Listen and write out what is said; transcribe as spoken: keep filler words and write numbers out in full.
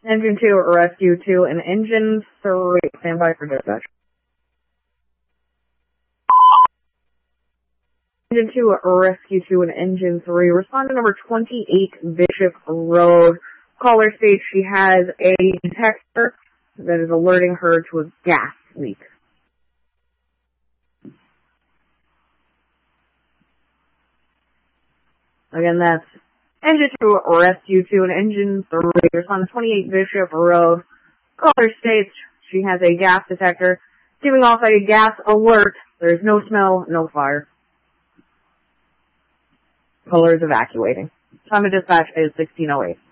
Engine two, Rescue two, and Engine three, stand by for dispatch. Engine two, Rescue two, and Engine three, respond to number twenty-eight Bishop Road. Caller states she has a detector that is alerting her to a gas leak. Again, that's Engine two, Rescue two, and Engine three, respond to twenty-eight Bishop Road. Caller states she has a gas detector giving off a gas alert. There is no smell, no fire. Caller is evacuating. Time of dispatch is sixteen oh eight.